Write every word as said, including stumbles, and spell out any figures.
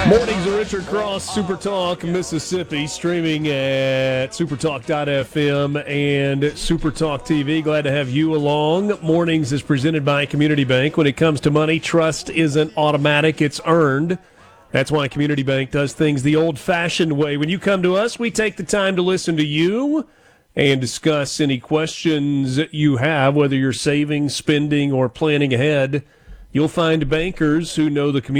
Mornings of Richard Cross, Super Talk, Mississippi, streaming at supertalk dot f m and Supertalk T V. Glad to have you along. Mornings is presented by Community Bank. When it comes to money, trust isn't automatic, it's earned. That's why Community Bank does things the old-fashioned way. When you come to us, we take the time to listen to you and discuss any questions you have, whether you're saving, spending, or planning ahead. You'll find bankers who know the community